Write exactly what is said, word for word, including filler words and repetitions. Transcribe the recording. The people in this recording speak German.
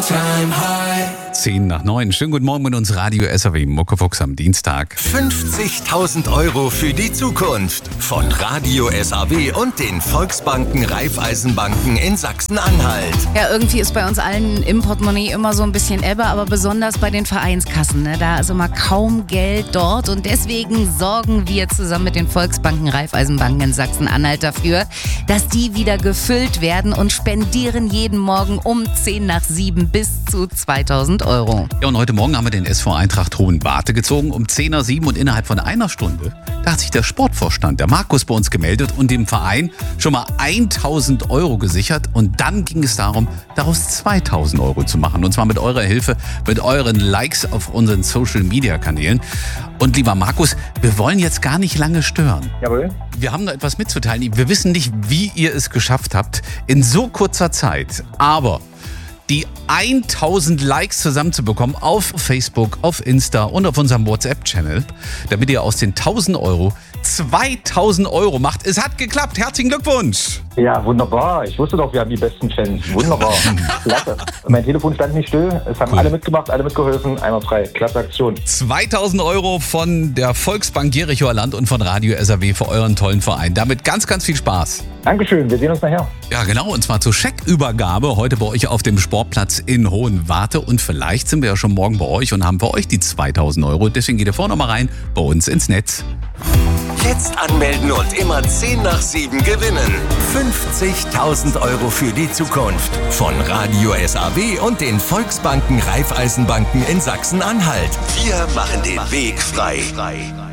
Zehn nach neun. Schönen guten Morgen mit uns Radio S R W Muckefuchs am Dienstag. fünfzigtausend Euro für die Zukunft von Radio S R W und den Volksbanken Raiffeisenbanken in Sachsen-Anhalt. Ja, irgendwie ist bei uns allen im Portemonnaie immer so ein bisschen Ebbe, aber besonders bei den Vereinskassen. Ne? Da ist immer kaum Geld dort und deswegen sorgen wir zusammen mit den Volksbanken Raiffeisenbanken in Sachsen-Anhalt dafür, dass die wieder gefüllt werden und spendieren jeden Morgen um zehn nach sieben bis zu zweitausend Euro. Ja, und heute Morgen haben wir den S V Eintracht Hohenwarte gezogen um zehn nach sieben und innerhalb von einer Stunde, da hat sich der Sportvorstand, der Markus, bei uns gemeldet und dem Verein schon mal tausend Euro gesichert und dann ging es darum, daraus zweitausend Euro zu machen und zwar mit eurer Hilfe, mit euren Likes auf unseren Social-Media-Kanälen. Und lieber Markus, wir wollen jetzt gar nicht lange stören. Jawohl. Wir haben da etwas mitzuteilen. Wir wissen nicht, wie ihr es geschafft habt in so kurzer Zeit, aber die tausend Likes zusammenzubekommen auf Facebook, auf Insta und auf unserem WhatsApp-Channel, damit ihr aus den tausend Euro zweitausend Euro macht. Es hat geklappt. Herzlichen Glückwunsch. Ja, wunderbar. Ich wusste doch, wir haben die besten Fans. Wunderbar. Klasse. Mein Telefon stand nicht still. Es haben Cool. alle mitgemacht, alle mitgeholfen. Einmal frei. Klasse Aktion. zweitausend Euro von der Volksbank Jerichoer Land und von Radio S R W für euren tollen Verein. Damit ganz, ganz viel Spaß. Dankeschön. Wir sehen uns nachher. Ja, genau. Und zwar zur Scheckübergabe heute bei euch auf dem Sportplatz in Hohenwarte. Und vielleicht sind wir ja schon morgen bei euch und haben für euch die zweitausend Euro. Deswegen geht ihr vorne mal rein bei uns ins Netz. Jetzt anmelden und immer zehn nach sieben gewinnen. fünfzigtausend Euro für die Zukunft von Radio S R W und den Volksbanken Raiffeisenbanken in Sachsen-Anhalt. Wir machen den Weg frei.